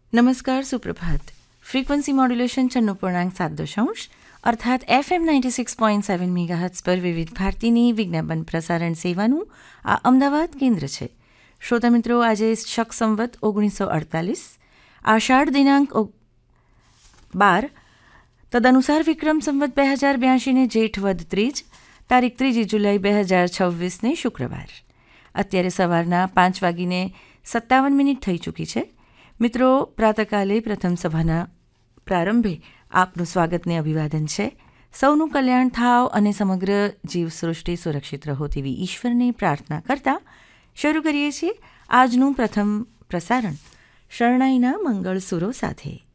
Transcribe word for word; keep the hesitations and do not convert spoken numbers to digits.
नमस्कार, सुप्रभात। Frequency modulation छन्नू पूर्णांक सात दशांश अर्थात एफ एम नाइन्टी सिक्स पॉइન્ટ સેવન મેગાહર્ટ્ઝ પર વિવિધ ભારતીની વિજ્ઞાપન પ્રસારણ સેવાનું આ અમદાવાદ કેન્દ્ર છે. શ્રોતા મિત્રો, આજે શક સંવત ઓગણીસો અડતાલીસ આષાઢ દિનાંક બાર તદનુસાર વિક્રમ સંવત બે હજાર બ્યાસીને જેઠ વદ ત્રીજ તારીખ ત્રીજી જુલાઈ બે હજાર છવ્વીસને શુક્રવાર. અત્યારે સવારના પાંચ વાગીને સત્તાવન મિનિટ થઈ ચૂકી છે. મિત્રો, પ્રાતકાલે પ્રથમ સભાના પ્રારંભે આપનું સ્વાગતને અભિવાદન છે. સૌનું કલ્યાણ થાવ અને સમગ્ર જીવસૃષ્ટિ સુરક્ષિત રહો તેવી ઈશ્વરને પ્રાર્થના કરતા શરૂ કરીએ છીએ આજનું પ્રથમ પ્રસારણ શરણાઈના મંગળ સુરો સાથે.